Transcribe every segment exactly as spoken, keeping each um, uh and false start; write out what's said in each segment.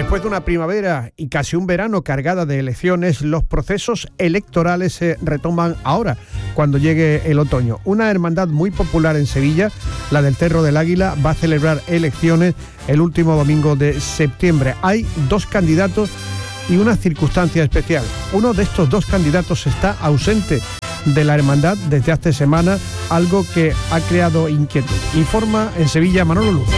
Después de una primavera y casi un verano cargada de elecciones, los procesos electorales se retoman ahora, cuando llegue el otoño. Una hermandad muy popular en Sevilla, la del Cerro del Águila, va a celebrar elecciones el último domingo de septiembre. Hay dos candidatos y una circunstancia especial. Uno de estos dos candidatos está ausente de la hermandad desde hace semanas, algo que ha creado inquietud. Informa en Sevilla Manolo Luz.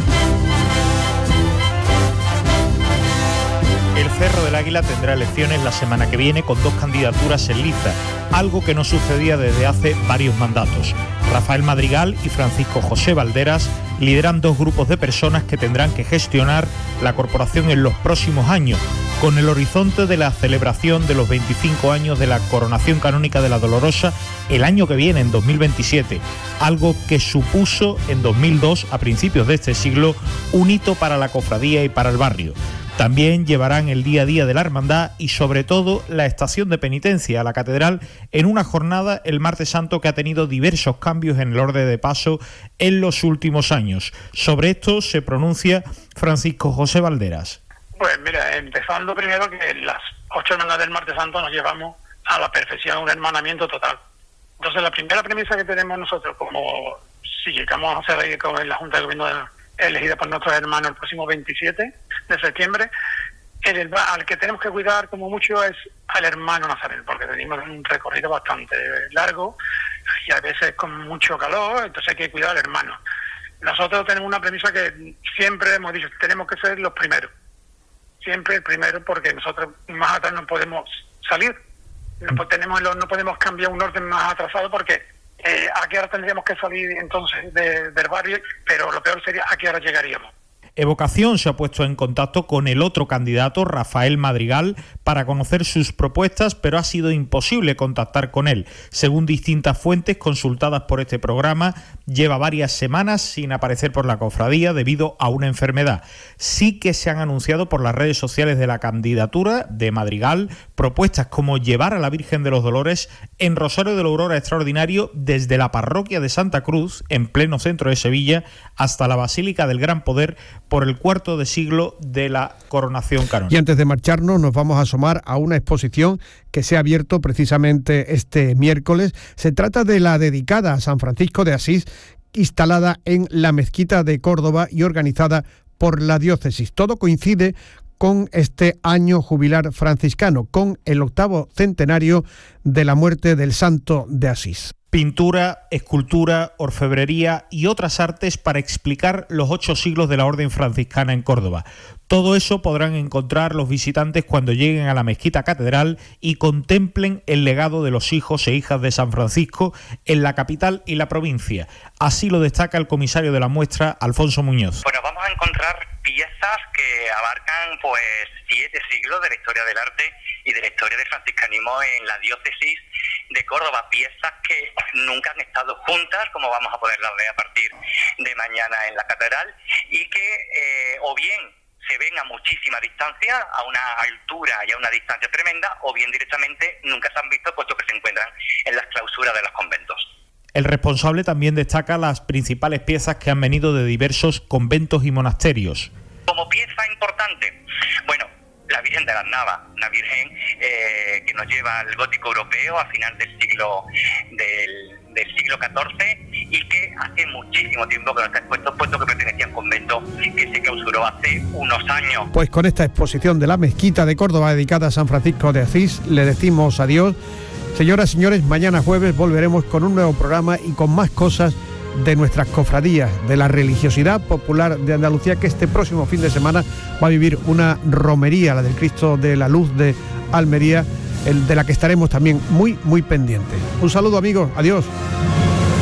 El Cerro del Águila tendrá elecciones la semana que viene con dos candidaturas en liza, algo que no sucedía desde hace varios mandatos. Rafael Madrigal y Francisco José Valderas lideran dos grupos de personas que tendrán que gestionar la corporación en los próximos años, con el horizonte de la celebración de los veinticinco años de la coronación canónica de la Dolorosa el año que viene, en dos mil veintisiete, algo que supuso en dos mil dos, a principios de este siglo, un hito para la cofradía y para el barrio. También llevarán el día a día de la hermandad y sobre todo la estación de penitencia a la catedral en una jornada el martes santo que ha tenido diversos cambios en el orden de paso en los últimos años. Sobre esto se pronuncia Francisco José Valderas. Pues mira, empezando primero que las ocho hermandades del martes santo nos llevamos a la perfección, un hermanamiento total. Entonces la primera premisa que tenemos nosotros, como si llegamos a hacer ahí con la Junta de Gobierno de la elegida por nuestros hermanos el próximo veintisiete de septiembre, el, al que tenemos que cuidar como mucho es al hermano Nazareno, porque tenemos un recorrido bastante largo y a veces con mucho calor, entonces hay que cuidar al hermano. Nosotros tenemos una premisa que siempre hemos dicho, tenemos que ser los primeros, siempre el primero, porque nosotros más atrás no podemos salir, no, tenemos, no podemos cambiar un orden más atrasado porque Eh, ¿a qué hora tendríamos que salir entonces de, del barrio? Pero lo peor sería ¿a qué hora llegaríamos? Evocación se ha puesto en contacto con el otro candidato, Rafael Madrigal, para conocer sus propuestas, pero ha sido imposible contactar con él. Según distintas fuentes consultadas por este programa, lleva varias semanas sin aparecer por la cofradía debido a una enfermedad. Sí que se han anunciado por las redes sociales de la candidatura de Madrigal propuestas como llevar a la Virgen de los Dolores en Rosario de la Aurora Extraordinario desde la parroquia de Santa Cruz, en pleno centro de Sevilla, hasta la Basílica del Gran Poder, por el cuarto de siglo de la coronación canónica. Y antes de marcharnos nos vamos a asomar a una exposición que se ha abierto precisamente este miércoles. Se trata de la dedicada a San Francisco de Asís, instalada en la Mezquita de Córdoba y organizada por la diócesis. Todo coincide con este año jubilar franciscano, con el octavo centenario de la muerte del santo de Asís. Pintura, escultura, orfebrería y otras artes para explicar los ocho siglos de la Orden Franciscana en Córdoba. Todo eso podrán encontrar los visitantes cuando lleguen a la Mezquita Catedral y contemplen el legado de los hijos e hijas de San Francisco en la capital y la provincia. Así lo destaca el comisario de la muestra, Alfonso Muñoz. Bueno, vamos a encontrar piezas que abarcan pues siete siglos de la historia del arte y de la historia del franciscanismo en la diócesis de Córdoba, piezas que nunca han estado juntas, como vamos a poderlas ver a partir de mañana en la catedral, y que eh, o bien se ven a muchísima distancia, a una altura y a una distancia tremenda, o bien directamente nunca se han visto, puesto que se encuentran en las clausuras de los conventos. El responsable también destaca las principales piezas que han venido de diversos conventos y monasterios. Como pieza importante, bueno, la Virgen de las Navas, una Virgen eh, que nos lleva al gótico europeo a final del siglo del, del siglo catorce y que hace muchísimo tiempo que no está expuesto, puesto que pertenecía a un convento que se clausuró hace unos años. Pues con esta exposición de la Mezquita de Córdoba dedicada a San Francisco de Asís, le decimos adiós. Señoras y señores, mañana jueves volveremos con un nuevo programa y con más cosas de nuestras cofradías, de la religiosidad popular de Andalucía, que este próximo fin de semana va a vivir una romería, la del Cristo de la Luz de Almería, de la que estaremos también muy, muy pendientes. Un saludo, amigos. Adiós.